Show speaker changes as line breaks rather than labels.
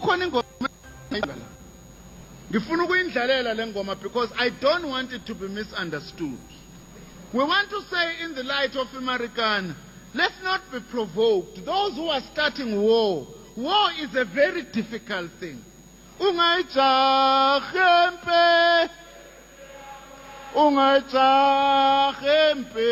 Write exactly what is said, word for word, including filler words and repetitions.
kukhona ingoma ngifuna ukuyindlalela le ngoma because I don't want it to be misunderstood. We want to say in the light of American, let's not be provoked. Those who are starting war, war is a very difficult thing. Ungayijahe mpe, ungayijahe mpe.